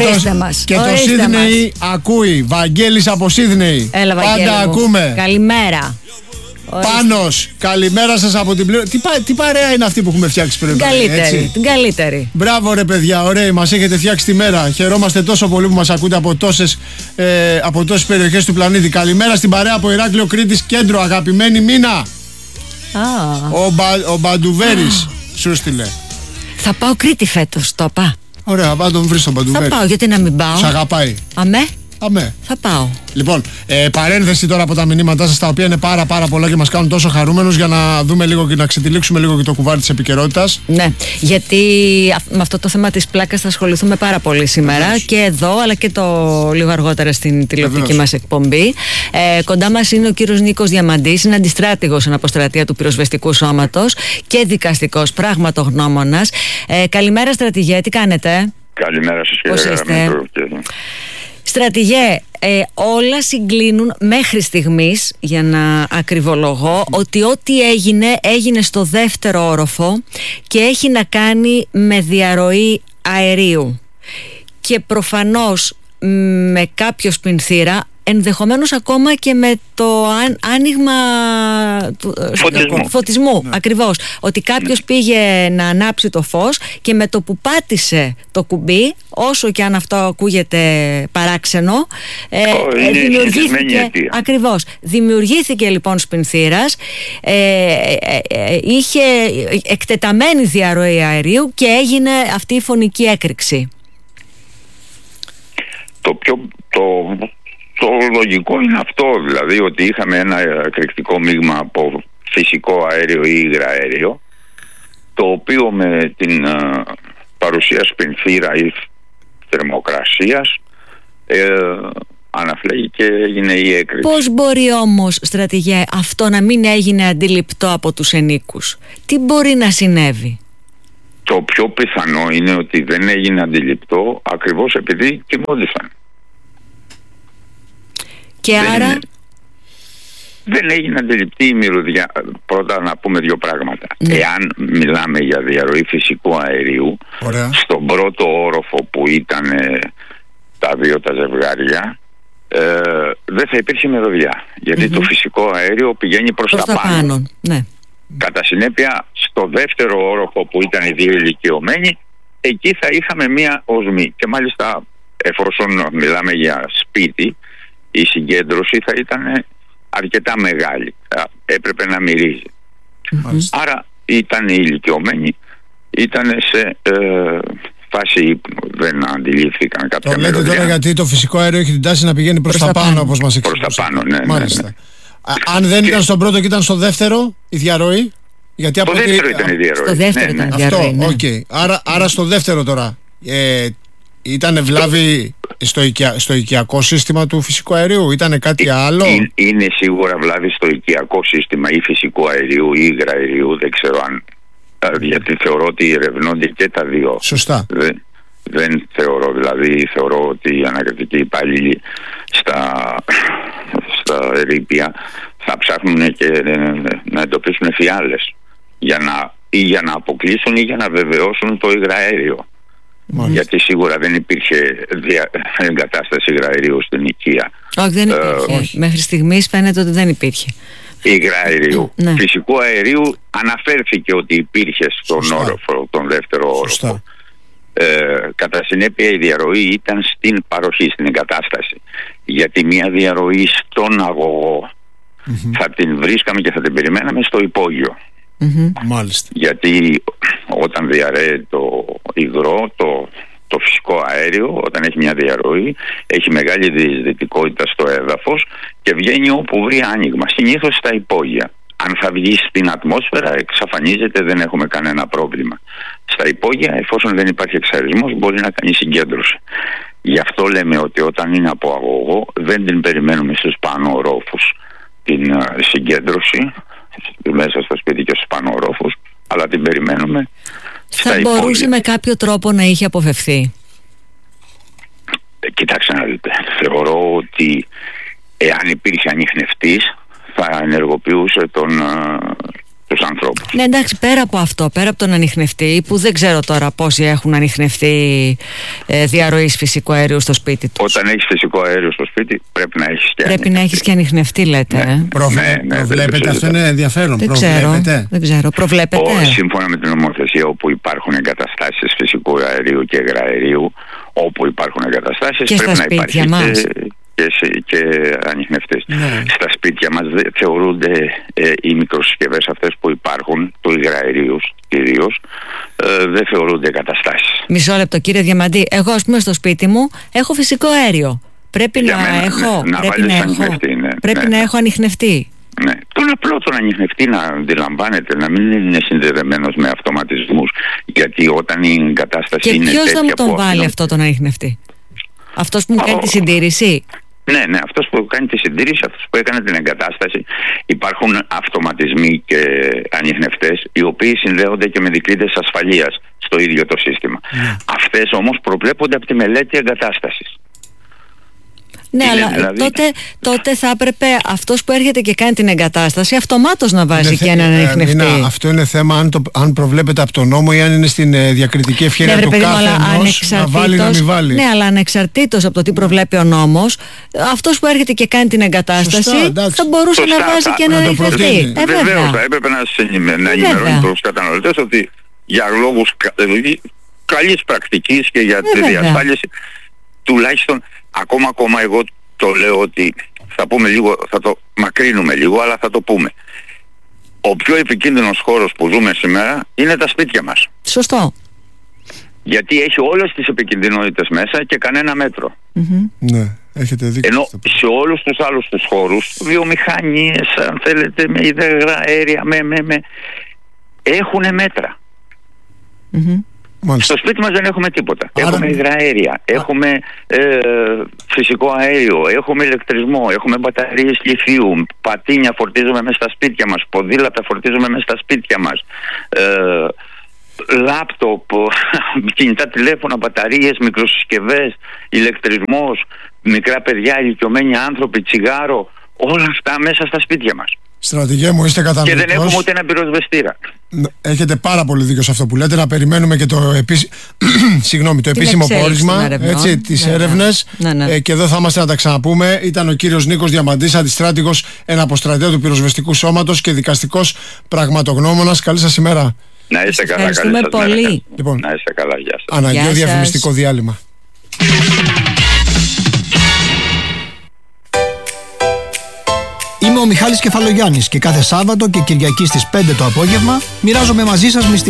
Και το Σίδνεϊ ακούει. Βαγγέλης από Σίδνεϊ. Έλα, πάντα ακούμε. Καλημέρα. Πάνος, καλημέρα σας από την πλήρω. Τι παρέα είναι αυτή που έχουμε φτιάξει πριν? Την καλύτερη. Μπράβο ρε παιδιά, ωραία, μας έχετε φτιάξει τη μέρα. Χαιρόμαστε τόσο πολύ που μας ακούτε από τόσες περιοχές του πλανήτη. Καλημέρα στην παρέα από Ηράκλειο Κρήτης Κέντρο, αγαπημένη Μίνα. Ο Μπαντουβέρης σου στείλε. Θα πάω Κρήτη φέτος, το είπα. Ωραία, πάω τον βρεις τον Μπαντουβέρη. Θα πάω, γιατί να μην πάω? Σ' αγαπάει. Αμέ. Θα πάω. Λοιπόν, παρένθεση τώρα από τα μηνύματά σας, τα οποία είναι πάρα πολλά και μας κάνουν τόσο χαρούμενους, για να δούμε λίγο και να ξετυλίξουμε λίγο και το κουβάρι της επικαιρότητας. Ναι, γιατί με αυτό το θέμα της πλάκας θα ασχοληθούμε πάρα πολύ σήμερα και εδώ, αλλά και λίγο αργότερα στην τηλεοπτική μας εκπομπή. Κοντά μας είναι ο κύριος Νίκος Διαμαντής, είναι αντιστράτηγος στην αποστρατεία του πυροσβεστικού σώματος και δικαστικός πραγματογνώμονας. Καλημέρα στρατηγέ, τι κάνετε? Καλημέρα σας κύριε. Στρατηγέ, όλα συγκλίνουν μέχρι στιγμής, για να ακριβολογώ, ότι ό,τι έγινε στο δεύτερο όροφο και έχει να κάνει με διαρροή αερίου και προφανώς με κάποιο σπινθήρα, ενδεχομένως ακόμα και με το άνοιγμα του φωτισμού. Ακριβώς. Ότι κάποιος πήγε να ανάψει το φως και με το που πάτησε το κουμπί, όσο και αν αυτό ακούγεται παράξενο, δημιουργήθηκε λοιπόν σπινθήρας, είχε εκτεταμένη διαρροή αερίου και έγινε αυτή η φωνική έκρηξη. Το λογικό είναι αυτό, δηλαδή ότι είχαμε ένα εκρηκτικό μείγμα από φυσικό αέριο ή υγραέριο, το οποίο με την παρουσία σπινθήρα ή θερμοκρασίας αναφλέγει και έγινε η έκρηξη. Πώς μπορεί όμως, στρατηγέ, αυτό να μην έγινε αντιληπτό από τους ενίκους? Τι μπορεί να συνέβη? Το πιο πιθανό είναι ότι δεν έγινε αντιληπτό ακριβώς επειδή κοιμόντουσαν. Και άρα δεν έγινε αντιληπτή η μυρωδιά. Πρώτα να πούμε δύο πράγματα. Εάν μιλάμε για διαρροή φυσικού αερίου, στον πρώτο όροφο που ήταν τα δύο τα ζευγάρια, δεν θα υπήρχε μυρωδιά, γιατί το φυσικό αέριο πηγαίνει προς τα πάνω. Ναι. Κατά συνέπεια, στο δεύτερο όροφο που ήταν οι δύο ηλικιωμένοι, εκεί θα είχαμε μία οσμή. Και μάλιστα, εφόσον μιλάμε για σπίτι, η συγκέντρωση θα ήταν αρκετά μεγάλη. Έπρεπε να μυρίζει. Άρα ήταν οι ηλικιωμένοι, ήταν σε φάση ύπνου. Δεν αντιλήφθηκαν κάποια μυρωδιά. Το λέτε τώρα γιατί το φυσικό αέριο έχει την τάση να πηγαίνει προς τα πάνω, όπως μας εξήγησε. Προς τα πάνω, ναι. Μάλιστα. Αν δεν ήταν στον πρώτο και ήταν στο δεύτερο η διαρροή. Γιατί στο δεύτερο ήταν η διαρροή. Στο δεύτερο ήταν η διαρροή. Αυτό, άρα στο δεύτερο τώρα. Ήταν βλάβη στο οικιακό σύστημα του φυσικού αερίου, ήταν κάτι άλλο? Είναι σίγουρα βλάβη στο οικιακό σύστημα ή φυσικού αερίου ή υγραερίου, δεν ξέρω αν, γιατί θεωρώ ότι ερευνώνται και τα δύο. Σωστά. Δεν θεωρώ, δηλαδή θεωρώ ότι οι ανακριτικοί υπάλληλοι στα ερείπια θα ψάχνουν και να εντοπίσουν φιάλες για να αποκλείσουν ή για να βεβαιώσουν το υγραέριο. Γιατί σίγουρα δεν υπήρχε εγκατάσταση υγραερίου στην οικία. Όχι, δεν υπήρχε. Μέχρι στιγμής φαίνεται ότι δεν υπήρχε. Υγραερίου. Φυσικού αερίου αναφέρθηκε ότι υπήρχε στον όροφο, τον δεύτερο όροφο. Κατά συνέπεια η διαρροή ήταν στην παροχή, στην εγκατάσταση. Γιατί μια διαρροή στον αγωγό θα την βρίσκαμε και θα την περιμέναμε στο υπόγειο. Μάλιστα. Γιατί όταν διαρρέει το υγρό, το φυσικό αέριο, όταν έχει μια διαρροή, έχει μεγάλη διεισδυτικότητα στο έδαφος και βγαίνει όπου βρει άνοιγμα, συνήθως στα υπόγεια. Αν θα βγει στην ατμόσφαιρα, εξαφανίζεται, δεν έχουμε κανένα πρόβλημα. Στα υπόγεια, εφόσον δεν υπάρχει εξαρισμός, μπορεί να κάνει συγκέντρωση. Γι' αυτό λέμε ότι όταν είναι από αγωγό, δεν την περιμένουμε στους πάνω ορόφους την συγκέντρωση, μέσα στο σπίτι και στους πάνω ορόφους, αλλά την περιμένουμε στα υπόγεια. Θα μπορούσε με κάποιο τρόπο να είχε αποφευθεί? Κοιτάξτε να δείτε, θεωρώ ότι εάν υπήρχε ανιχνευτής θα ενεργοποιούσε τους ανθρώπους. Ναι, εντάξει, πέρα από αυτό, πέρα από τον ανιχνευτή, που δεν ξέρω τώρα πόσοι έχουν ανιχνευτεί διαρροής φυσικού αερίου στο σπίτι τους. Όταν έχεις φυσικό αέριο στο σπίτι, πρέπει να έχεις και πρέπει να έχεις και ανιχνευτεί, λέτε. Ναι. Προβλέπετε, αυτό είναι ενδιαφέρον. Δεν ξέρω. Προβλέπετε. Σύμφωνα με την νομοθεσία, όπου υπάρχουν εγκαταστάσεις φυσικού αερίου και υγραερίου, όπου υπάρχουν εγκαταστάσεις, και πρέπει στα να υπάρχει μας. και ανιχνευτές. Ναι. Στα σπίτια μας θεωρούνται οι μικροσυσκευές αυτές που υπάρχουν, του υγραερίου κυρίως, δεν θεωρούνται εγκαταστάσεις. Μισό λεπτό, κύριε Διαμαντή. Εγώ, ας πούμε, στο σπίτι μου έχω φυσικό αέριο. Πρέπει να έχω. Πρέπει να έχω ανιχνευτεί. Ναι. Τον απλό τον ανιχνευτή να αντιλαμβάνεται, να μην είναι συνδεδεμένος με αυτοματισμούς, γιατί όταν η εγκατάσταση είναι τέτοια. Και ποιος θα μου τον βάλει αυτό τον ανιχνευτή? Αυτός που μου κάνει τη συντήρηση? Ναι, αυτός που κάνει τη συντήρηση, αυτός που έκανε την εγκατάσταση. Υπάρχουν αυτοματισμοί και ανιχνευτές, οι οποίοι συνδέονται και με δικλείδες ασφαλείας στο ίδιο το σύστημα. Αυτές όμως προβλέπονται από τη μελέτη εγκατάστασης. Ναι, αλλά δηλαδή, τότε θα έπρεπε αυτός που έρχεται και κάνει την εγκατάσταση αυτομάτως να βάζει και έναν ανιχνευτή. Αυτό είναι θέμα αν προβλέπεται από τον νόμο ή αν είναι στην διακριτική ευχέρεια του καθενός να βάλει ή να μην βάλει. Ναι, αλλά ανεξαρτήτως από το τι προβλέπει ο νόμος, αυτός που έρχεται και κάνει την εγκατάσταση θα μπορούσε να βάζει και έναν ανιχνευτή. Βεβαίως, θα έπρεπε να ενημερώνει τους καταναλωτές ότι για λόγους καλής πρακτικής και για τη διασφάλιση, τουλάχιστον ακόμα εγώ το λέω ότι θα πούμε λίγο, θα το μακρύνουμε λίγο, αλλά θα το πούμε. Ο πιο επικίνδυνος χώρος που ζούμε σήμερα είναι τα σπίτια μας. Σωστό. Γιατί έχει όλες τις επικινδυνότητες μέσα και κανένα μέτρο. Ναι, έχετε δίκιο. Ενώ σε όλους τους άλλους τους χώρους, βιομηχανίες, αν θέλετε, με υγραέρια, έχουνε μέτρα. Μάλιστα. Στο σπίτι μας δεν έχουμε τίποτα. Έχουμε υγραέρια, έχουμε φυσικό αέριο, έχουμε ηλεκτρισμό, έχουμε μπαταρίες λιθίου, πατίνια φορτίζουμε μέσα στα σπίτια μας, ποδήλατα φορτίζουμε μέσα στα σπίτια μας, λάπτοπ, κινητά τηλέφωνα, μπαταρίες, μικροσυσκευές, ηλεκτρισμός, μικρά παιδιά, ηλικιωμένοι άνθρωποι, τσιγάρο, όλα αυτά μέσα στα σπίτια μας. Στρατηγέ μου, είστε κατανοητός. Και δεν έχουμε ούτε ένα πυροσβεστήρα. Έχετε πάρα πολύ δίκιο σε αυτό που λέτε. Να περιμένουμε και το επίσημο πόρισμα, τις έρευνες. Ναι. Και εδώ θα είμαστε να τα ξαναπούμε. Ήταν ο κύριος Νίκος Διαμαντής, αντιστράτηγος εναποστρατέου του Πυροσβεστικού Σώματος και δικαστικός πραγματογνώμονας. Καλή σας ημέρα. Να είστε καλά. Ευχαριστούμε πολύ. Λοιπόν, να είστε καλά. Γεια σας. Αναγκαίο διαφημιστικό διάλειμμα. Είμαι ο Μιχάλης Κεφαλογιάννης και κάθε Σάββατο και Κυριακή στις 5 το απόγευμα μοιράζομαι μαζί σας μυστικά